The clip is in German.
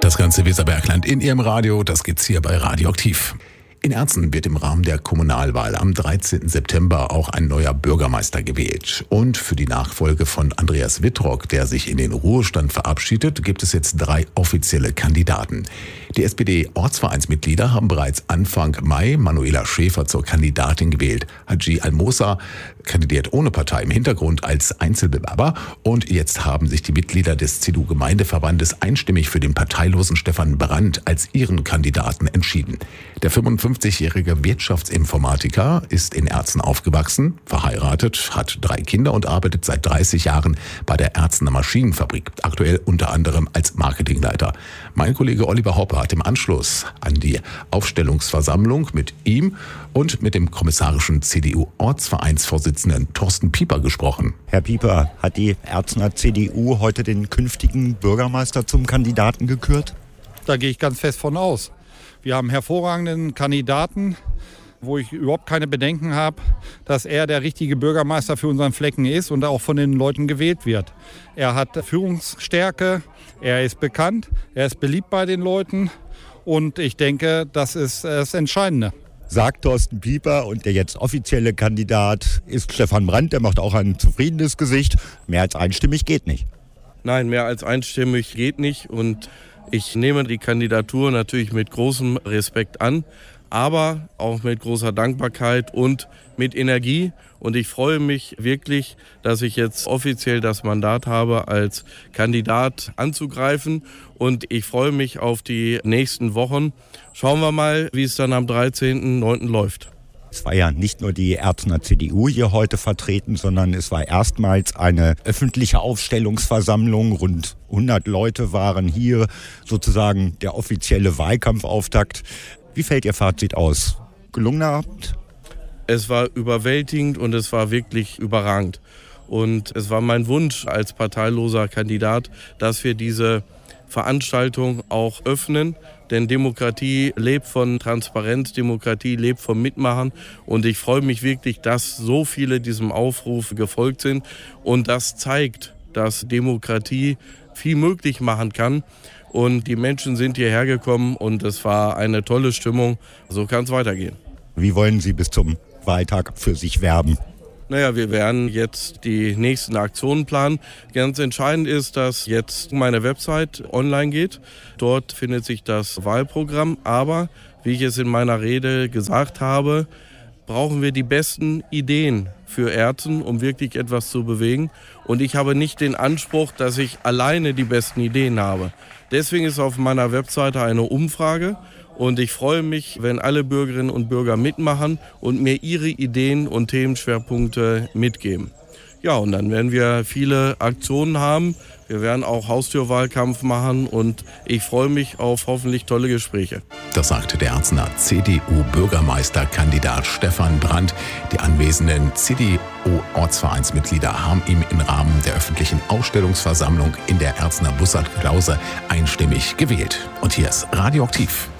Das ganze Weserbergland in Ihrem Radio, das gibt's hier bei Radioaktiv. In Erzen wird im Rahmen der Kommunalwahl am 13. September auch ein neuer Bürgermeister gewählt. Und für die Nachfolge von Andreas Wittrock, der sich in den Ruhestand verabschiedet, gibt es jetzt 3 offizielle Kandidaten. Die SPD-Ortsvereinsmitglieder haben bereits Anfang Mai Manuela Schäfer zur Kandidatin gewählt. Haji Almosa kandidiert ohne Partei im Hintergrund als Einzelbewerber. Und jetzt haben sich die Mitglieder des CDU-Gemeindeverbandes einstimmig für den parteilosen Stefan Brandt als ihren Kandidaten entschieden. Der 55-jährige Wirtschaftsinformatiker ist in Erzen aufgewachsen, verheiratet, hat 3 Kinder und arbeitet seit 30 Jahren bei der Erzener Maschinenfabrik, aktuell unter anderem als Marketingleiter. Mein Kollege Oliver Hoppe hat im Anschluss an die Aufstellungsversammlung mit ihm und mit dem kommissarischen CDU-Ortsvereinsvorsitzenden Thorsten Pieper gesprochen. Herr Pieper, hat die Erzener CDU heute den künftigen Bürgermeister zum Kandidaten gekürt? Da gehe ich ganz fest von aus. Wir haben hervorragenden Kandidaten, wo ich überhaupt keine Bedenken habe, dass er der richtige Bürgermeister für unseren Flecken ist und auch von den Leuten gewählt wird. Er hat Führungsstärke, er ist bekannt, er ist beliebt bei den Leuten und ich denke, das ist das Entscheidende. Sagt Thorsten Pieper, und der jetzt offizielle Kandidat ist Stefan Brandt, der macht auch ein zufriedenes Gesicht. Mehr als einstimmig geht nicht. Nein, mehr als einstimmig geht nicht und ich nehme die Kandidatur natürlich mit großem Respekt an, aber auch mit großer Dankbarkeit und mit Energie. Und ich freue mich wirklich, dass ich jetzt offiziell das Mandat habe, als Kandidat anzugreifen. Und ich freue mich auf die nächsten Wochen. Schauen wir mal, wie es dann am 13.09. läuft. Es war ja nicht nur die Erzener CDU hier heute vertreten, sondern es war erstmals eine öffentliche Aufstellungsversammlung. Rund 100 Leute waren hier, sozusagen der offizielle Wahlkampfauftakt. Wie fällt Ihr Fazit aus? Gelungener Abend? Es war überwältigend und es war wirklich überragend. Und es war mein Wunsch als parteiloser Kandidat, dass wir diese Veranstaltung auch öffnen. Denn Demokratie lebt von Transparenz, Demokratie lebt vom Mitmachen. Und ich freue mich wirklich, dass so viele diesem Aufruf gefolgt sind. Und das zeigt, dass Demokratie viel möglich machen kann. Und die Menschen sind hierher gekommen und es war eine tolle Stimmung. So kann es weitergehen. Wie wollen Sie bis zum Wahltag für sich werben? Naja, wir werden jetzt die nächsten Aktionen planen. Ganz entscheidend ist, dass jetzt meine Website online geht. Dort findet sich das Wahlprogramm. Aber, wie ich es in meiner Rede gesagt habe, brauchen wir die besten Ideen für Erzen, um wirklich etwas zu bewegen. Und ich habe nicht den Anspruch, dass ich alleine die besten Ideen habe. Deswegen ist auf meiner Webseite eine Umfrage. Und ich freue mich, wenn alle Bürgerinnen und Bürger mitmachen und mir ihre Ideen und Themenschwerpunkte mitgeben. Ja, und dann werden wir viele Aktionen haben. Wir werden auch Haustürwahlkampf machen und ich freue mich auf hoffentlich tolle Gespräche. Das sagte der Erzener CDU-Bürgermeisterkandidat Stefan Brandt. Die anwesenden CDU-Ortsvereinsmitglieder haben ihn im Rahmen der öffentlichen Ausstellungsversammlung in der Erzener Bussard-Klause einstimmig gewählt. Und hier ist Radioaktiv.